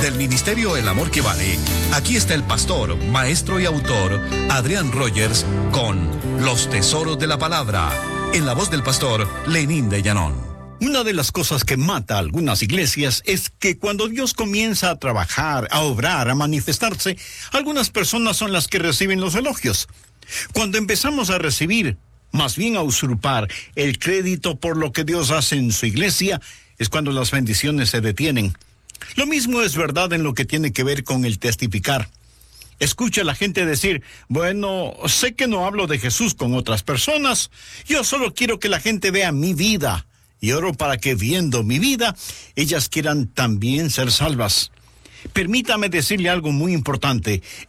Del Ministerio El Amor que Vale, aquí está el pastor, maestro y autor Adrián Rogers con Los Tesoros de la Palabra, en la voz del pastor Lenín de Llanón. Una de las cosas que mata a algunas iglesias es que cuando Dios comienza a trabajar, a obrar, a manifestarse, algunas personas son las que reciben los elogios. Cuando empezamos a recibir, más bien a usurpar, el crédito por lo que Dios hace en su iglesia, es cuando las bendiciones se detienen. Lo mismo es verdad en lo que tiene que ver con el testificar. Escucha a la gente decir, bueno, sé que no hablo de Jesús con otras personas, yo solo quiero que la gente vea mi vida, y oro para que viendo mi vida, ellas quieran también ser salvas. Permítame decirle algo muy importante,